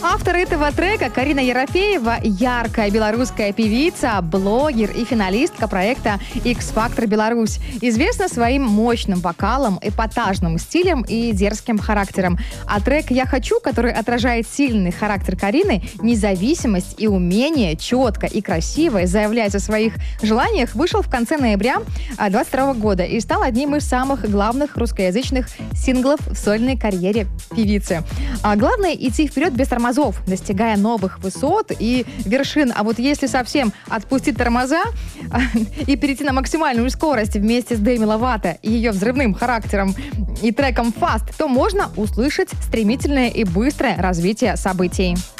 Автор этого трека Карина Ерофеева – яркая белорусская певица, блогер и финалистка проекта X-Factor Беларусь. Известна своим мощным вокалом, эпатажным стилем и дерзким характером. А трек «Я хочу», который отражает сильный характер Карины, независимость и умение четко и красиво заявлять о своих желаниях, вышел в конце ноября 2022 года и стал одним из самых главных русскоязычных синглов в сольной карьере певицы. Главное – идти вперед без тормозов, достигая новых высот и вершин. А вот если совсем отпустить тормоза и перейти на максимальную скорость вместе с Дэми Ловато и ее взрывным характером и треком «Fast», то можно услышать стремительное и быстрое развитие событий.